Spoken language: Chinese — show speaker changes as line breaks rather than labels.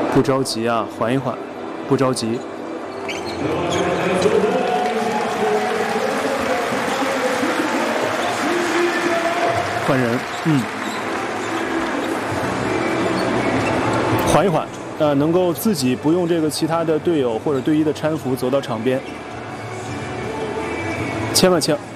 不着急啊，缓一缓，不着急。换人，缓一缓，能够自己不用这个其他的队友或者队医的搀扶走到场边，千万